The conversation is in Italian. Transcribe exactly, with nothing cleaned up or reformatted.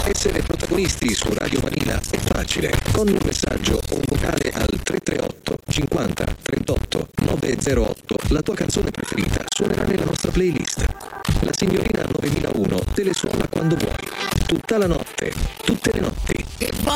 Essere protagonisti su Radio Vanilla è facile. Con un messaggio o un vocale al tre tre otto cinquanta trentotto novecentootto la tua canzone preferita suonerà nella nostra playlist. La signorina novemilauno te le suona quando vuoi. Tutta la notte, tutte le notti. Che